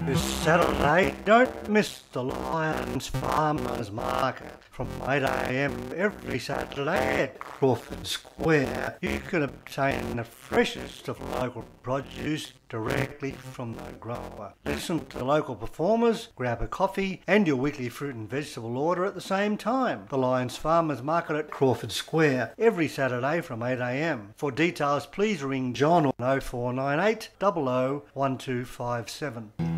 This Saturday, don't miss the Lions Farmers Market from 8 a.m. every Saturday at Crawford Square. You can obtain the freshest of local produce directly from the grower. Listen to local performers, grab a coffee and your weekly fruit and vegetable order at the same time. The Lions Farmers Market at Crawford Square every Saturday from 8 a.m. For details, please ring John on 0498 00 1257.